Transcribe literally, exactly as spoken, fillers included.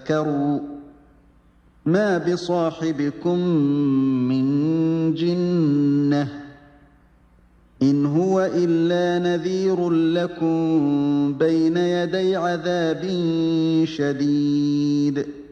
تَذَكَّرُوا مَا بِصَاحِبِكُم مِّن جِنَّةٍ إِنْ هُوَ إِلَّا نَذِيرٌ لَّكُم بَيْنَ يَدَيْ عَذَابٍ شَدِيدٍ